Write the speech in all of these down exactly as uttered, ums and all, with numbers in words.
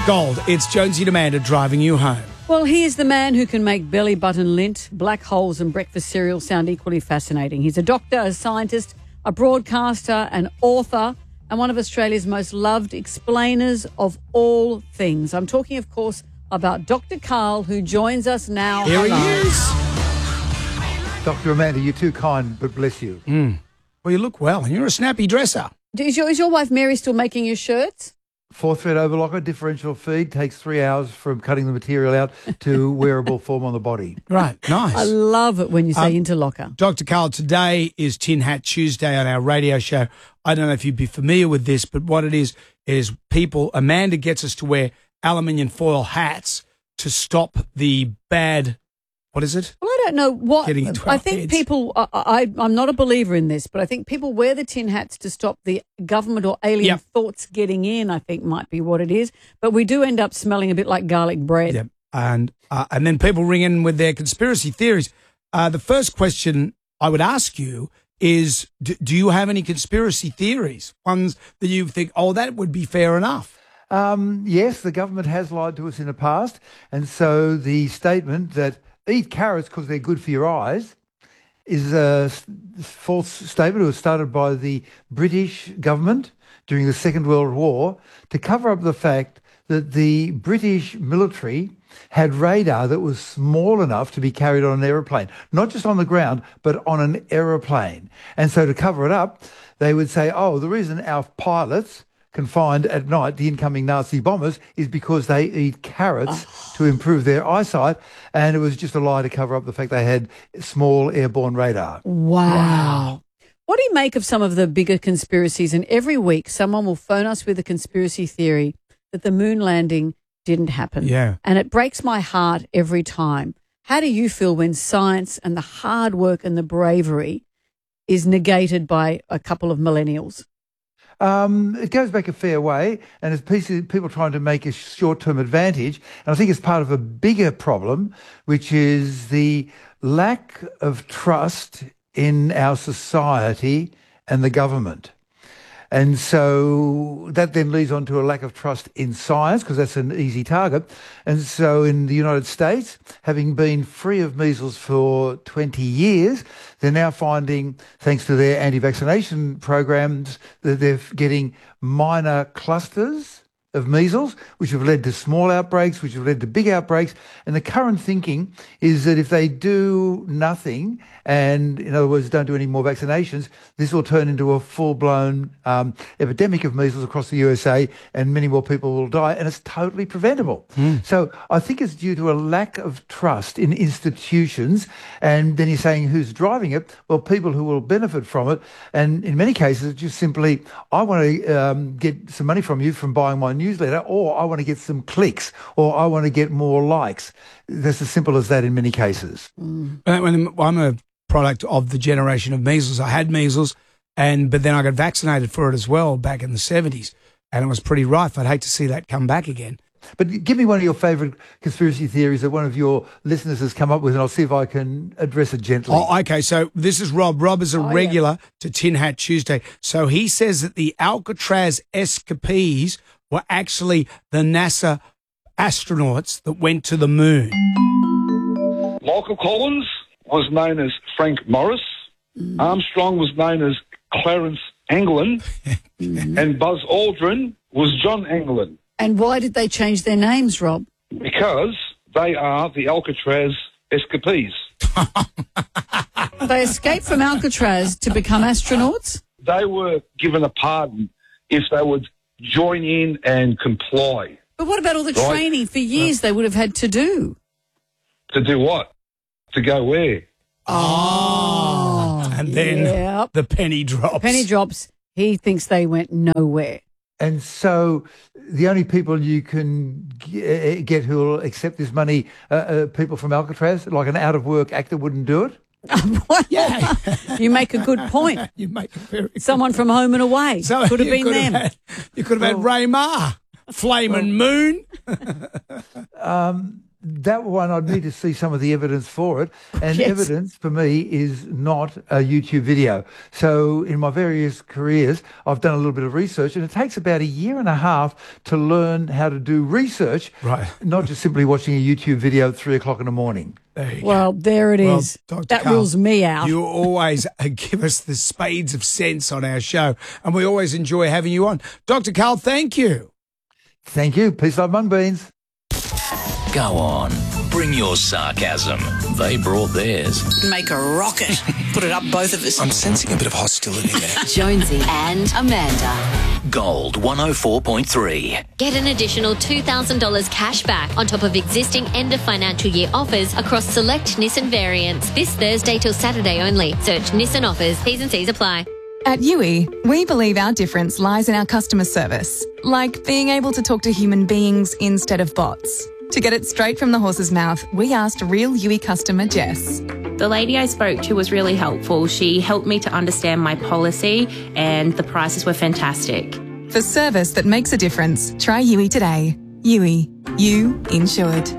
Gold. It's Jonesy and Amanda driving you home. Well, here's the man who can make belly button lint, black holes and breakfast cereal sound equally fascinating. He's a doctor, a scientist, a broadcaster, an author, and one of Australia's most loved explainers of all things. I'm talking, of course, about Doctor Karl, who joins us now. Here he Hello. is. Doctor Amanda, you're too kind, but bless you. Mm. Well, you look well, and you're a snappy dresser. Is your, is your wife Mary still making your shirts? Four thread overlocker, differential feed, takes three hours from cutting the material out to wearable form on the body. Right, nice. I love it when you say Um, interlocker. Doctor Karl, today is Tin Hat Tuesday on our radio show. I don't know if you'd be familiar with this, but what it is, is people, Amanda gets us to wear aluminium foil hats to stop the bad, what is it? Well, I don't know what. Getting into I our think heads. people. I, I, I'm not a believer in this, but I think people wear the tin hats to stop the government or alien Yep. thoughts getting in. I think might be what it is. But we do end up smelling a bit like garlic bread. Yeah, and uh, and then people ring in with their conspiracy theories. Uh, the first question I would ask you is, do, do you have any conspiracy theories? Ones that you think, oh, that would be fair enough? Um, yes, the government has lied to us in the past, and so the statement that eat carrots because they're good for your eyes is a s- false statement. It was started by the British government during the Second World War to cover up the fact that the British military had radar that was small enough to be carried on an aeroplane, not just on the ground, but on an aeroplane. And so to cover it up, they would say, oh, the reason our pilots can find at night the incoming Nazi bombers is because they eat carrots oh. to improve their eyesight, and it was just a lie to cover up the fact they had small airborne radar. Wow. Wow. What do you make of some of the bigger conspiracies? And every week someone will phone us with a conspiracy theory that the moon landing didn't happen. Yeah. And it breaks my heart every time. How do you feel when science and the hard work and the bravery is negated by a couple of millennials? Um, it goes back a fair way, and it's pieces, people trying to make a short-term advantage. And I think it's part of a bigger problem, which is the lack of trust in our society and the government. And so that then leads on to a lack of trust in science, because that's an easy target. And so in the United States, having been free of measles for twenty years, they're now finding, thanks to their anti-vaccination programs, that they're getting minor clusters of measles, which have led to small outbreaks, which have led to big outbreaks. And the current thinking is that if they do nothing, and in other words, don't do any more vaccinations, this will turn into a full-blown um, epidemic of measles across the U S A, and many more people will die, and it's totally preventable. Mm. So I think it's due to a lack of trust in institutions. And then you're saying who's driving it? Well, people who will benefit from it. And in many cases, it's just simply, I want to um, get some money from you from buying my newsletter, or I want to get some clicks, or I want to get more likes. That's as simple as that in many cases. Mm. When I'm a product of the generation of measles. I had measles, and but then I got vaccinated for it as well back in the seventies, and it was pretty rife. I'd hate to see that come back again. But give me one of your favourite conspiracy theories that one of your listeners has come up with, and I'll see if I can address it gently. Oh, okay. So this is Rob. Rob is a oh, regular yeah. to Tin Hat Tuesday. So he says that the Alcatraz escapees were actually the NASA astronauts that went to the moon. Michael Collins was known as Frank Morris. Mm. Armstrong was known as Clarence Anglin. mm. And Buzz Aldrin was John Anglin. And why did they change their names, Rob? Because they are the Alcatraz escapees. They escaped from Alcatraz to become astronauts? They were given a pardon if they would join in and comply. But what about all the right? training for years uh, they would have had to do? To do what? To go where? Oh. And then yep. the penny drops. The penny drops. He thinks they went nowhere. And so the only people you can get who will accept this money are uh, uh, people from Alcatraz, like an out-of-work actor wouldn't do it? Yeah. You make a good point. You make a very Someone from Home and Away. So could have been could them. Have had, you could have had oh. Ray Ma, Flame and Moon. um, that one, I'd need to see some of the evidence for it. And Yes. evidence, for me, is not a YouTube video. So in my various careers, I've done a little bit of research, and it takes about a year and a half to learn how to do research, Right. not just simply watching a YouTube video at three o'clock in the morning. There you go. Well, there it Well, is. Doctor That Carl, rules me out. You always uh, give us the spades of sense on our show, and we always enjoy having you on. Doctor Carl, thank you. Thank you. Peace, love, mung beans. Go on, bring your sarcasm. They brought theirs. Make a rocket. Put it up both of us. I'm sensing a bit of hostility there. Jonesy and Amanda. Gold one oh four point three. Get an additional two thousand dollars cash back on top of existing end of financial year offers across select Nissan variants. This Thursday till Saturday only. Search Nissan offers. T's and C's apply. At U I, we believe our difference lies in our customer service, like being able to talk to human beings instead of bots. To get it straight from the horse's mouth, we asked real U I customer Jess. The lady I spoke to was really helpful. She helped me to understand my policy and the prices were fantastic. For service that makes a difference, try U I today. U I, you insured.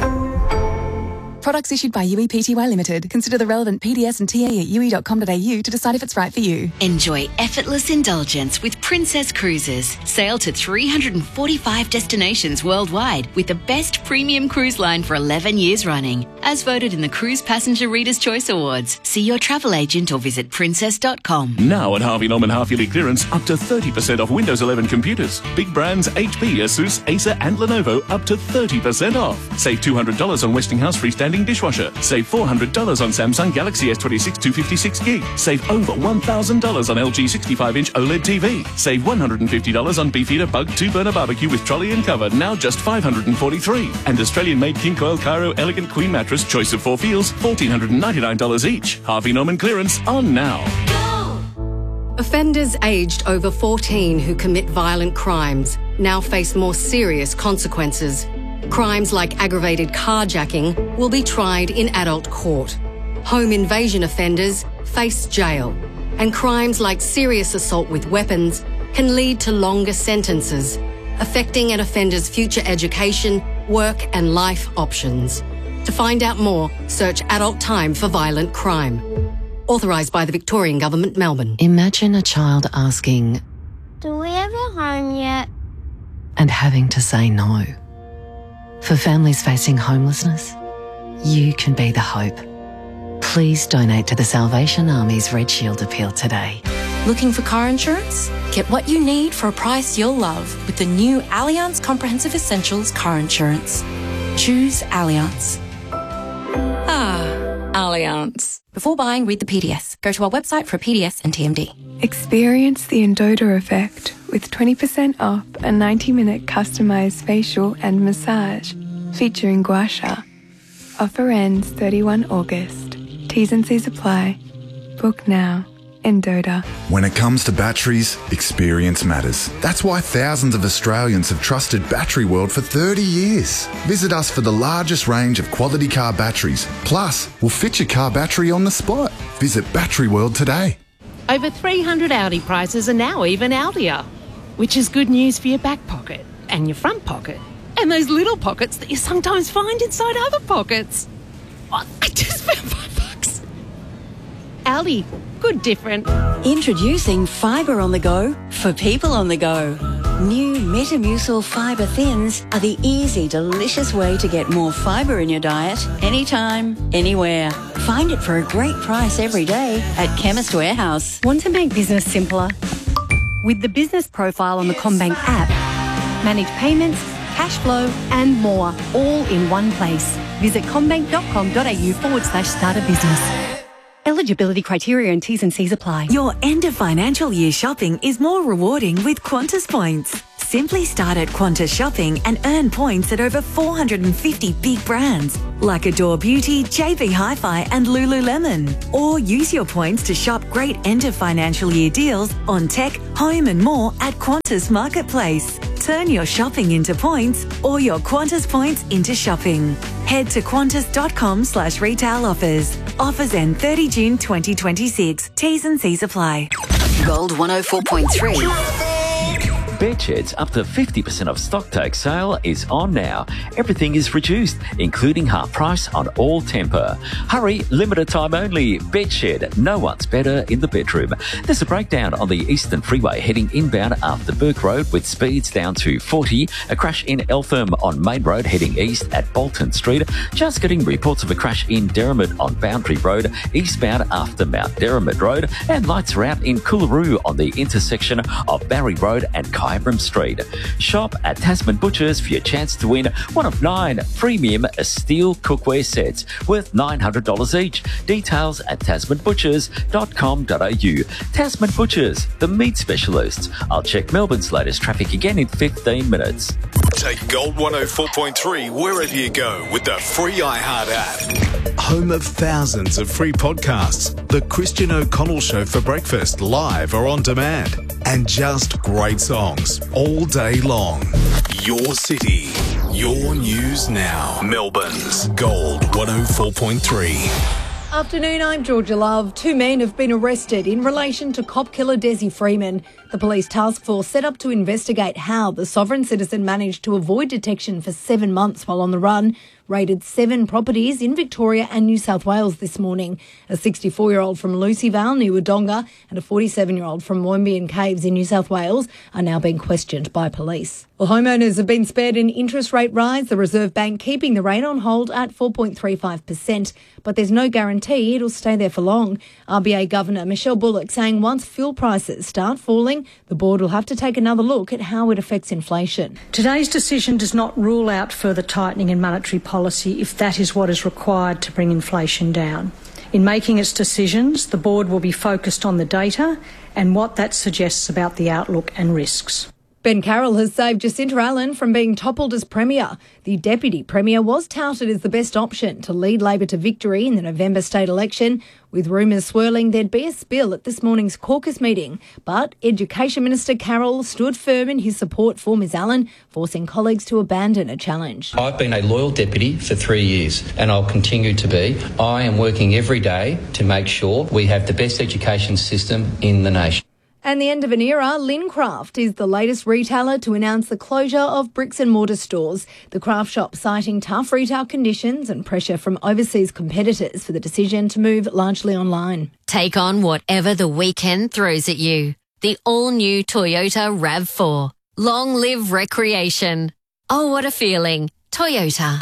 Products issued by U I P T Y Limited. Consider the relevant P D S and T A at U I dot com dot A U to decide if it's right for you. Enjoy effortless indulgence with Princess Cruises. Sail to three hundred forty-five destinations worldwide with the best premium cruise line for eleven years running. As voted in the Cruise Passenger Reader's Choice Awards. See your travel agent or visit princess dot com. Now at Harvey Norman half-yearly clearance, up to thirty percent off Windows eleven computers. Big brands H P, Asus, Acer and Lenovo up to thirty percent off. Save two hundred dollars on Westinghouse freestanding dishwasher. Save four hundred dollars on Samsung Galaxy S twenty-six two fifty-six gig. Save over one thousand dollars on L G sixty-five inch OLED T V. Save one hundred fifty dollars on Beefeater Bug two burner barbecue with trolley and cover, now just five hundred forty-three dollars. And Australian-made King Coil Cairo Elegant Queen Mattress, choice of four feels, one thousand four hundred ninety-nine dollars each. Harvey Norman clearance on now. Offenders aged over fourteen who commit violent crimes now face more serious consequences. Crimes like aggravated carjacking will be tried in adult court. Home invasion offenders face jail. And crimes like serious assault with weapons can lead to longer sentences, affecting an offender's future education, work and life options. To find out more, search Adult Time for Violent Crime. Authorised by the Victorian Government, Melbourne. Imagine a child asking, "Do we have a home yet?" and having to say no. For families facing homelessness, you can be the hope. Please donate to the Salvation Army's Red Shield Appeal today. Looking for car insurance? Get what you need for a price you'll love with the new Allianz Comprehensive Essentials car insurance. Choose Allianz. Ah, Allianz. Before buying, read the P D S. Go to our website for a P D S and T M D. Experience the Endota effect with twenty percent off a ninety minute customized facial and massage featuring gua sha. Offer ends thirty-first of August. T's and C's apply. Book now. Endota. When it comes to batteries, experience matters. That's why thousands of Australians have trusted Battery World for thirty years. Visit us for the largest range of quality car batteries. Plus, we'll fit your car battery on the spot. Visit Battery World today. Over three hundred Audi prices are now even Audier, which is good news for your back pocket and your front pocket and those little pockets that you sometimes find inside other pockets. Oh, I just spent five bucks. Audi, good different. Introducing Fibre on the Go for people on the go. New Metamucil Fibre Thins are the easy, delicious way to get more fibre in your diet anytime, anywhere. Find it for a great price every day at Chemist Warehouse. Want to make business simpler? With the business profile on the CommBank app, manage payments, cash flow and more, all in one place. Visit commbank.com.au forward slash start a business. Eligibility criteria and T's and C's apply. Your end of financial year shopping is more rewarding with Qantas points. Simply start at Qantas Shopping and earn points at over four hundred fifty big brands like Adore Beauty, J B Hi-Fi and Lululemon. Or use your points to shop great end of financial year deals on tech, home and more at Qantas Marketplace. Turn your shopping into points or your Qantas points into shopping. Head to qantas.com slash retail offers. Offers end thirtieth of June twenty twenty-six. T's and C's apply. Gold one oh four point three. Bedsheds up to fifty percent off stock take sale is on now. Everything is reduced, including half price on all Tempur. Hurry, limited time only. Bedshed, no one's better in the bedroom. There's a breakdown on the Eastern Freeway heading inbound after Burke Road with speeds down to forty. A crash in Eltham on Main Road heading east at Bolton Street. Just getting reports of a crash in Derrimut on Boundary Road eastbound after Mount Derrimut Road. And lights are out in Coolaroo on the intersection of Barry Road and Kyabram Street. Shop at Tasman Butchers for your chance to win one of nine premium steel cookware sets worth nine hundred dollars each. Details at tasman butchers dot com dot a u. Tasman Butchers, the meat specialists. I'll check Melbourne's latest traffic again in fifteen minutes. Take Gold one oh four point three wherever you go with the free iHeart app. Home of thousands of free podcasts. The Christian O'Connell Show for breakfast, live or on demand. And just great songs all day long. Your city, your news now. Melbourne's Gold one oh four point three. Afternoon, I'm Georgia Love. Two men have been arrested in relation to cop killer Desi Freeman. The police task force set up to investigate how the sovereign citizen managed to avoid detection for seven months while on the run. Raided seven properties in Victoria and New South Wales this morning. A sixty-four-year-old from Lucy Vale, New Wodonga, and a forty-seven-year-old from Wombeyan Caves in New South Wales are now being questioned by police. Well, homeowners have been spared an interest rate rise, the Reserve Bank keeping the rate on hold at four point three five percent. But there's no guarantee it'll stay there for long. R B A Governor Michelle Bullock saying once fuel prices start falling, the board will have to take another look at how it affects inflation. Today's decision does not rule out further tightening in monetary policy if that is what is required to bring inflation down. In making its decisions, the board will be focused on the data and what that suggests about the outlook and risks. Ben Carroll has saved Jacinta Allen from being toppled as Premier. The Deputy Premier was touted as the best option to lead Labor to victory in the November state election, with rumours swirling there'd be a spill at this morning's caucus meeting. But Education Minister Carroll stood firm in his support for Miz Allen, forcing colleagues to abandon a challenge. I've been a loyal deputy for three years and I'll continue to be. I am working every day to make sure we have the best education system in the nation. And the end of an era, Lincraft is the latest retailer to announce the closure of bricks and mortar stores. The craft shop citing tough retail conditions and pressure from overseas competitors for the decision to move largely online. Take on whatever the weekend throws at you. The all-new Toyota RAV four. Long live recreation. Oh, what a feeling. Toyota.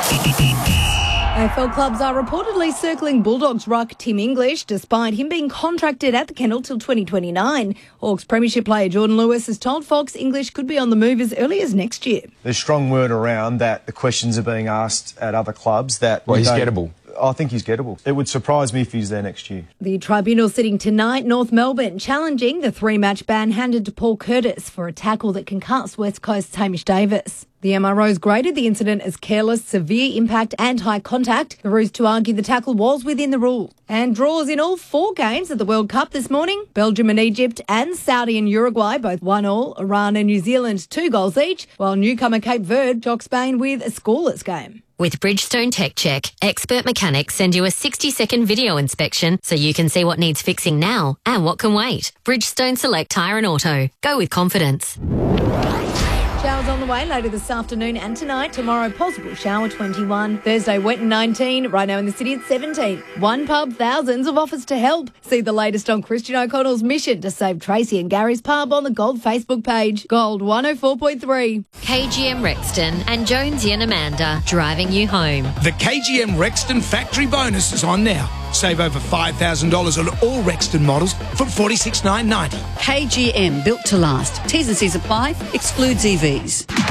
A F L clubs are reportedly circling Bulldogs ruck Tim English, despite him being contracted at the kennel till twenty twenty-nine. Hawks premiership player Jordan Lewis has told Fox English could be on the move as early as next year. There's strong word around that the questions are being asked at other clubs that... Well, he's gettable. I think he's gettable. It would surprise me if he's there next year. The tribunal sitting tonight, North Melbourne, challenging the three-match ban handed to Paul Curtis for a tackle that concussed West Coast's Hamish Davis. The M R Os graded the incident as careless, severe impact and high contact. The Roos to argue the tackle was within the rule. And draws in all four games at the World Cup this morning. Belgium and Egypt and Saudi and Uruguay both one all. Iran and New Zealand two goals each, while newcomer Cape Verde jocked Spain with a scoreless game. With Bridgestone Tech Check, expert mechanics send you a sixty-second video inspection so you can see what needs fixing now and what can wait. Bridgestone Select Tyre and Auto. Go with confidence. Showers on the way later this afternoon and tonight. Tomorrow, possible shower twenty-one. Thursday, wet and nineteen. Right now in the city, it's seventeen. One pub, thousands of offers to help. See the latest on Christian O'Connell's mission to save Tracy and Gary's pub on the Gold Facebook page. Gold one oh four point three. K G M Rexton and Jonesy and Amanda driving you home. The K G M Rexton factory bonus is on now. Save over five thousand dollars on all Rexton models from forty-six thousand nine hundred ninety dollars. K G M, built to last. T's and C's apply. Excludes E Vs.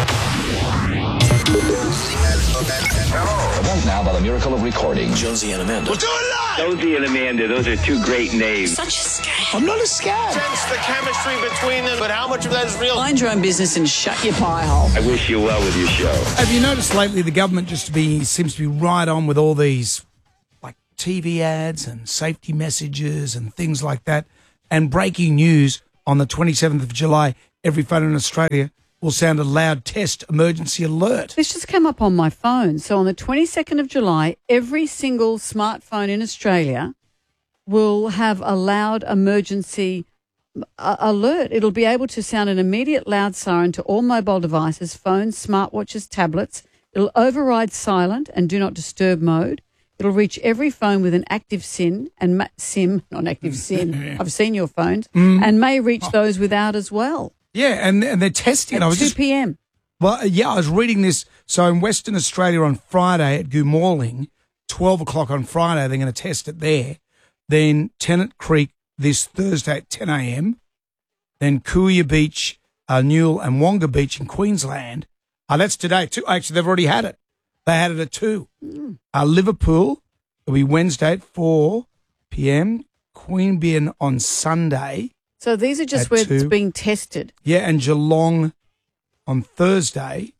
Now by the miracle of recording, Jonesy and Amanda. We'll do it live! Jonesy and Amanda, those are two great names. Such a scam. I'm not a scam. Sense the chemistry between them, but how much of that is real? Mind your own business and shut your pie hole. I wish you well with your show. Have you noticed lately the government just to be seems to be right on with all these like T V ads and safety messages and things like that, and breaking news on the twenty-seventh of July, every phone in Australia will sound a loud test emergency alert. This just came up on my phone. So on the twenty-second of July, every single smartphone in Australia will have a loud emergency uh, alert. It'll be able to sound an immediate loud siren to all mobile devices, phones, smartwatches, tablets. It'll override silent and do not disturb mode. It'll reach every phone with an active SIM and ma- SIM, not active SIM. I've seen your phones, Mm. and may reach those without as well. Yeah, and, and they're testing. At I was two just, p.m. Well, yeah, I was reading this. So in Western Australia on Friday at Goomorling, twelve o'clock on Friday, they're going to test it there. Then Tennant Creek this Thursday at ten a.m. Then Kooya Beach, uh, Newell and Wonga Beach in Queensland. Uh, that's today too. Actually, they've already had it. They had it at two. Mm. Uh, Liverpool will be Wednesday at four p.m. Queanbeyan on Sunday. So these are just At where two. it's being tested. Yeah, and Geelong on Thursday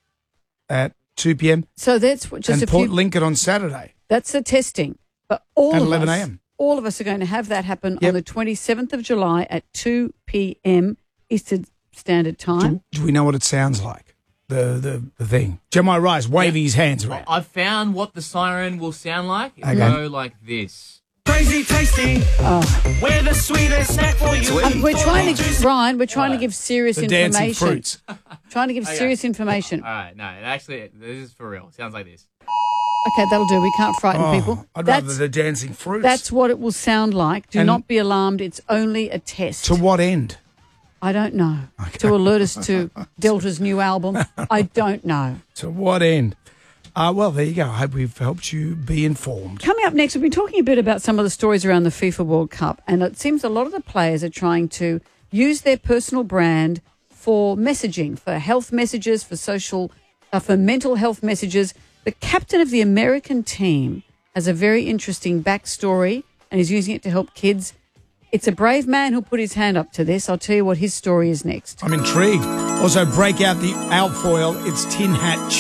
at two p.m. So that's what- just and a Port few. Lincoln on Saturday. That's the testing. But all At of eleven us, a.m.. all of us are going to have that happen Yep. on the twenty-seventh of July at two p.m. Eastern Standard Time. Do we know what it sounds like? The the, the thing. Jeremiah Rice waving his hands around. I've found what the siren will sound like. It'll Okay. go like this. Crazy tasty. Oh. We're the sweetest snack for you. Um, we're trying to, Ryan, we're trying to give serious The dancing information. fruits. Trying to give Okay. serious information. All right, no, it actually, this is for real. It sounds like this. Okay, that'll do. We can't frighten Oh, people. I'd That's, rather the dancing fruits. that's what it will sound like. Do And- not be alarmed. It's only a test. To what end? I don't know. To alert us to Delta's new album. I don't know. To what end? Uh, well, there you go. I hope we've helped you be informed. Coming up next, we'll be talking a bit about some of the stories around the FIFA World Cup. And it seems a lot of the players are trying to use their personal brand for messaging, for health messages, for social, uh, for mental health messages. The captain of the American team has a very interesting backstory and is using it to help kids. It's a brave man who'll put his hand up to this. I'll tell you what his story is next. I'm intrigued. Also, break out the alfoil. It's Tin Hat